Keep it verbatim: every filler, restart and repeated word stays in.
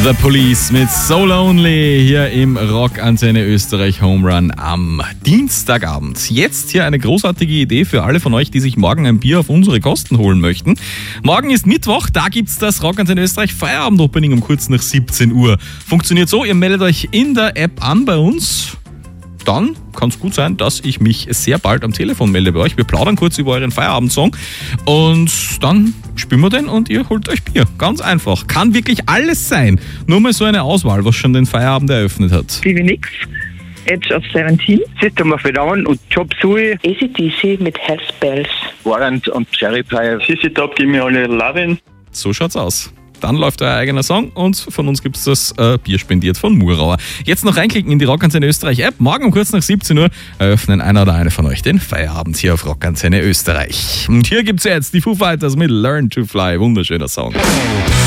The Police mit So Lonely hier im Rockantenne Österreich Home Run am Dienstagabend. Jetzt hier eine großartige Idee für alle von euch, die sich morgen ein Bier auf unsere Kosten holen möchten. Morgen ist Mittwoch, da gibt's das Rockantenne Österreich Feierabend-Opening um kurz nach siebzehn Uhr. Funktioniert so, ihr meldet euch in der App an bei uns. Dann kann es gut sein, dass ich mich sehr bald am Telefon melde bei euch. Wir plaudern kurz über euren Feierabendsong und dann spielen wir den und ihr holt euch Bier. Ganz einfach. Kann wirklich alles sein. Nur mal so eine Auswahl, was schon den Feierabend eröffnet hat. Stevie Nicks, Edge of seventeen, System of a Down und Chop Suey, A C D C mit Hells Bells, Warrant und Cherry Pie, C C Top, Give Me All Your Lovin'. So schaut's aus. Dann läuft euer eigener Song und von uns gibt's das äh, Bier spendiert von Murauer. Jetzt noch reinklicken in die Rockantenne Österreich App. Morgen um kurz nach siebzehn Uhr eröffnen einer oder eine von euch den Feierabend hier auf Rockantenne Österreich. Und hier gibt's jetzt die Foo Fighters mit Learn to Fly. Wunderschöner Song.